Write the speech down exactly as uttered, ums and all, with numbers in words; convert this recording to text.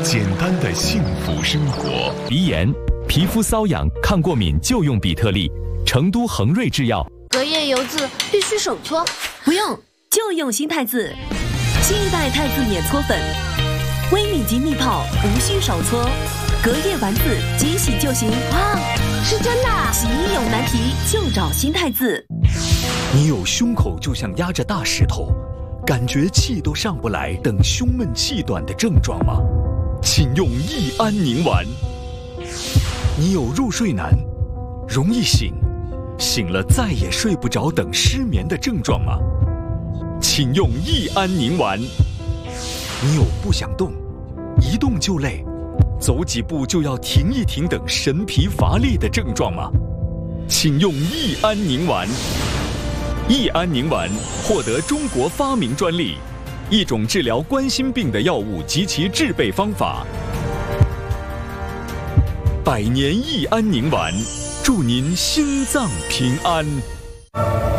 简单的幸福生活。 鼻炎、皮肤瘙痒、抗过敏就用比特利。成都恒瑞制药。 隔夜油渍必须手搓， 不用，就用新太子。新一代太子免搓粉，微米级蜜泡，无需手搓，隔夜丸子即洗就行。 哇，是真的！ 洗衣有难题就找新太子。 你有胸口就像压着大石头，感觉气都上不来，等胸闷气短的症状吗？请用益安宁丸。你有入睡难，容易醒，醒了再也睡不着等失眠的症状吗？请用益安宁丸。你有不想动，一动就累，走几步就要停一停等神疲乏力的症状吗？请用益安宁丸。益安宁丸获得中国发明专利，一种治疗冠心病的药物及其制备方法。百年益安宁丸，祝您心脏平安。